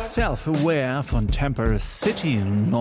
Self-Aware von Temper City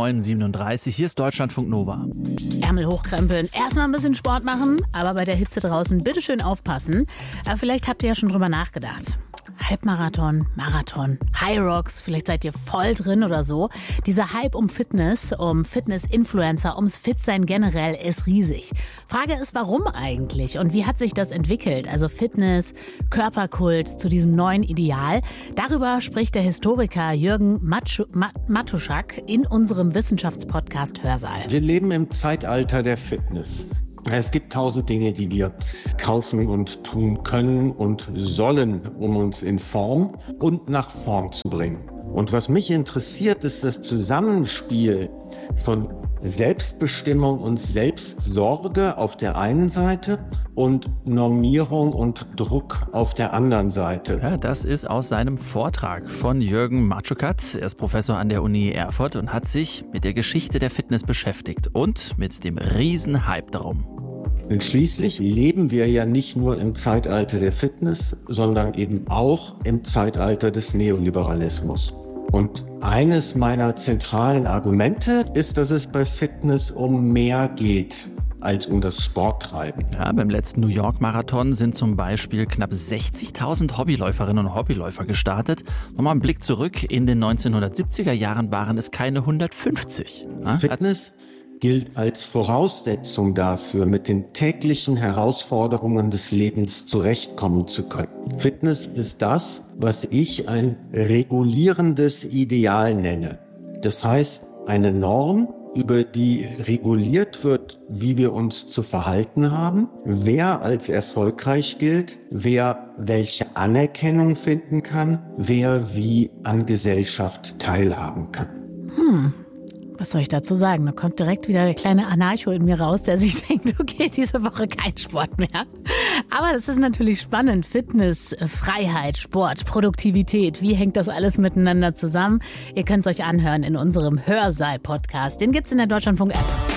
937. Hier ist Deutschlandfunk Nova. Ärmel hochkrempeln, erstmal ein bisschen Sport machen, aber bei der Hitze draußen bitteschön aufpassen. Aber vielleicht habt ihr ja schon drüber nachgedacht. Halbmarathon, Marathon, High Rocks, vielleicht seid ihr voll drin oder so. Dieser Hype um Fitness, um Fitness-Influencer, ums Fitsein generell ist riesig. Frage ist, warum eigentlich und wie hat sich das entwickelt? Also Fitness, Körperkult zu diesem neuen Ideal. Darüber spricht der Historiker Jürgen Matuschak in unserem Wissenschaftspodcast Hörsaal. Wir leben im Zeitalter der Fitness. Es gibt 1000 Dinge, die wir kaufen und tun können und sollen, um uns in Form und nach Form zu bringen. Und was mich interessiert, ist das Zusammenspiel von Selbstbestimmung und Selbstsorge auf der einen Seite und Normierung und Druck auf der anderen Seite. Ja, das ist aus seinem Vortrag von Jürgen Matuschak. Er ist Professor an der Uni Erfurt und hat sich mit der Geschichte der Fitness beschäftigt und mit dem Riesenhype darum. Denn schließlich leben wir ja nicht nur im Zeitalter der Fitness, sondern eben auch im Zeitalter des Neoliberalismus. Und eines meiner zentralen Argumente ist, dass es bei Fitness um mehr geht als um das Sporttreiben. Ja, beim letzten New York Marathon sind zum Beispiel knapp 60.000 Hobbyläuferinnen und Hobbyläufer gestartet. Nochmal ein Blick zurück, in den 1970er Jahren waren es keine 150. Ja, Fitness gilt als Voraussetzung dafür, mit den täglichen Herausforderungen des Lebens zurechtkommen zu können. Fitness ist das, was ich ein regulierendes Ideal nenne. Das heißt, eine Norm, über die reguliert wird, wie wir uns zu verhalten haben, wer als erfolgreich gilt, wer welche Anerkennung finden kann, wer wie an Gesellschaft teilhaben kann. Was soll ich dazu sagen? Da kommt direkt wieder der kleine Anarcho in mir raus, der sich denkt, okay, diese Woche kein Sport mehr. Aber das ist natürlich spannend. Fitness, Freiheit, Sport, Produktivität. Wie hängt das alles miteinander zusammen? Ihr könnt es euch anhören in unserem Hörsaal-Podcast. Den gibt's in der Deutschlandfunk-App.